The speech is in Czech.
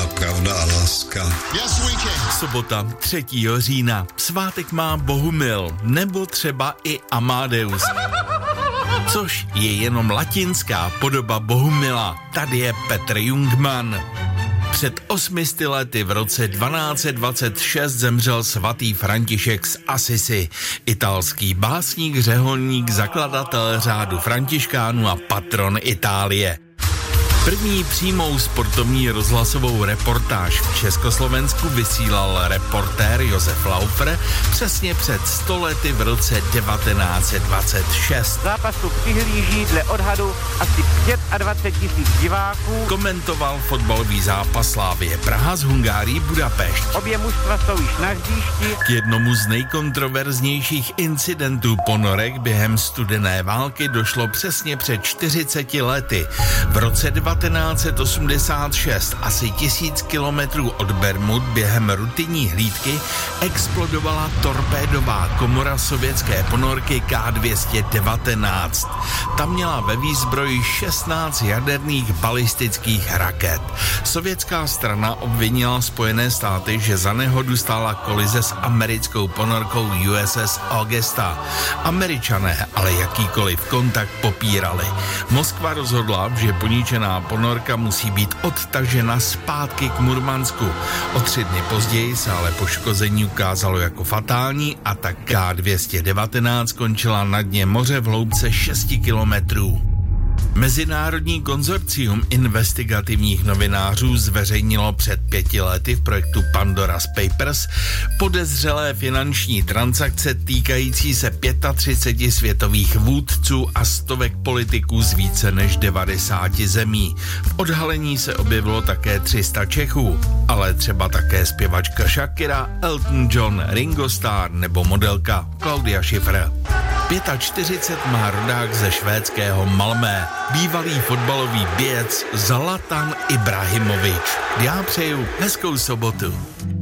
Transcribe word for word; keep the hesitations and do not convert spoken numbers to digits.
pravda a láska. Yes, weekend. Sobota třetího října. Svátek má Bohumil, nebo třeba i Amadeus. Což je jenom latinská podoba Bohumila. Tady je Petr Jungmann. Před osmisty lety v roce dvanáct set dvacet šest zemřel svatý František z Assisi, italský básník, řeholník, zakladatel řádu františkánů a patron Itálie. První přímou sportovní rozhlasovou reportáž v Československu vysílal reportér Josef Laufer přesně před sto lety v roce devatenáct set dvacet šest. Zápasu přihlíží dle odhadu asi dvacet pět tisíc diváků. Komentoval fotbalový zápas Slavie Praha s Hungárií Budapešť. Obě mužstva jsou již na hřišti. K jednomu z nejkontroverznějších incidentů ponorek během studené války došlo přesně před čtyřiceti lety. V roce devatenáct set osmdesát šest, asi tisíc kilometrů od Bermud, během rutinní hlídky explodovala torpédová komora sovětské ponorky K dvě stě devatenáct. Ta měla ve výzbroji šestnáct jaderných balistických raket. Sovětská strana obvinila Spojené státy, že za nehodu stála kolize s americkou ponorkou U S S Augusta. Američané ale jakýkoliv kontakt popírali. Moskva rozhodla, že poničená ponorka musí být odtažena zpátky k Murmansku. O tři dny později se ale poškození ukázalo jako fatální a tak K dvě stě devatenáct skončila na dně moře v hloubce šesti kilometrů. Mezinárodní konzorcium investigativních novinářů zveřejnilo před pěti lety v projektu Pandora's Papers podezřelé finanční transakce týkající se třiceti pěti světových vůdců a stovek politiků z více než devadesáti zemí. V odhalení se objevilo také tři sta Čechů, ale třeba také zpěvačka Shakira, Elton John, Ringo Starr nebo modelka Claudia Schiffer. čtyřicet pět má rodák ze švédského Malmö, bývalý fotbalový běc Zlatan Ibrahimovič. Já přeju hezkou sobotu.